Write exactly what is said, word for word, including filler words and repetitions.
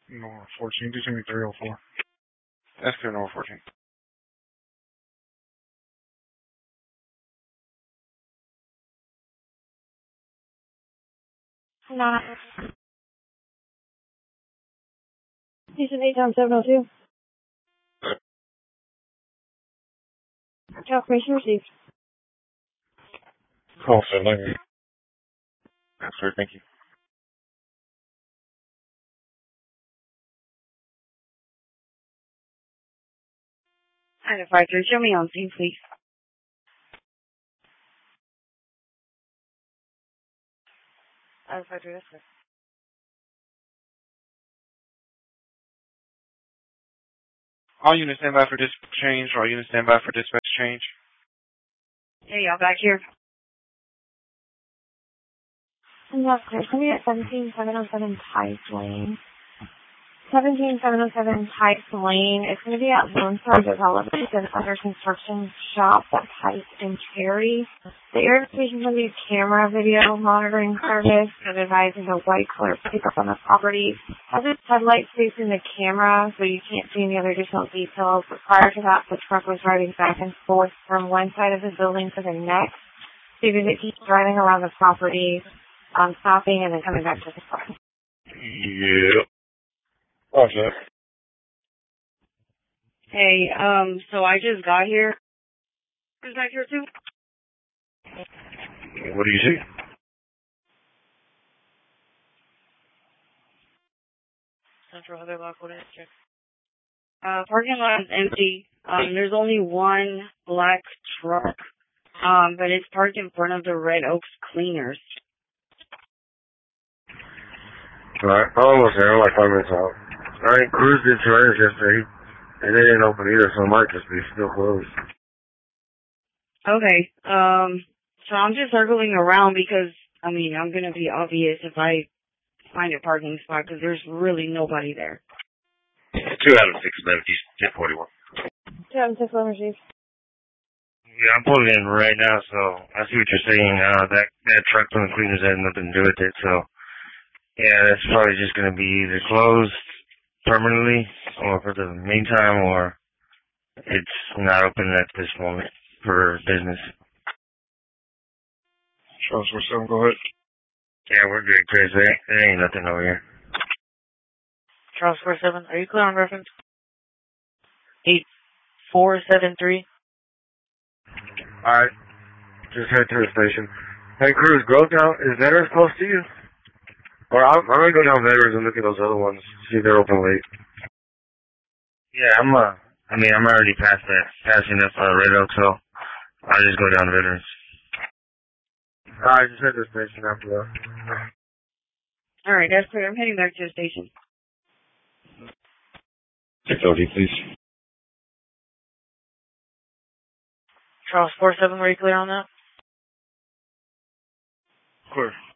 North fourteen, do me three oh four. That's good, North fourteen. Not. Station eight down seven oh two. Confirmation received. Call seven. Yes, sir, thank you. Item five three, show me on scene, please. Item five three, that's good. All units stand by for dispatch change. All units stand by for dispatch change. Hey, y'all back here. Yes, sir. It's going to be at seventeen seven oh seven Tice Lane. seventeen seven oh seven Tice Lane. It's going to be at Lone Star Development. It's an under construction shop at Tice and Cherry. The area station is going to be a camera video monitoring service and advising a white color pickup on the property. Has its headlights facing the camera, so you can't see any other additional details. But prior to that, the truck was driving back and forth from one side of the building to the next. So you can keep driving around the property, um, stopping and then coming back to the front. Yeah. Oh, sir. Hey, um, so I just got here. Who's back here too? What do you see? Central Heather Lockwood, check. Uh, parking lot is empty. Um, there's only one black truck, um, but it's parked in front of the Red Oaks Cleaners. Alright, I'm almost there. I'm like five minutes out. I ain't cruised into Rangers yesterday, and they didn't open either, so it might just be still closed. Okay, um, so I'm just circling around because, I mean, I'm going to be obvious if I find a parking spot because there's really nobody there. Two out of six amenities, ten forty-one. Two out of six overseas. Yeah, I'm pulling in right now, so I see what you're saying. Uh, that, that truck from the cleaners had nothing to do with it, so yeah, that's probably just going to be either closed permanently or for the meantime, or it's not open at this moment for business. Charles, we're seven, go ahead. Yeah, we're good, Chris. There, there ain't nothing over here. Charles four seven, are you clear on reference? eight four seven three. Alright, just head to the station. Hey, Cruz, Grovetown, is Veterans close to you? Or I'm, I'm gonna go down Veterans and look at those other ones, see if they're open late. Yeah, I'm, uh, I mean, I'm already past that, passing up, uh, Red Oak, so I'll just go down to Veterans. Alright, just head to the station after that. Alright, that's clear. I'm heading back to the station. six O D, please. Charles four seven, were you clear on that? Clear.